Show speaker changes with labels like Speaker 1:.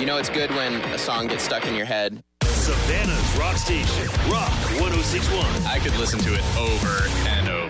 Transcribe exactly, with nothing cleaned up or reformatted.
Speaker 1: You know it's good when a song gets stuck in your head.
Speaker 2: Savannah's Rock Station, Rock one oh six point one.
Speaker 3: I could listen to it over and over.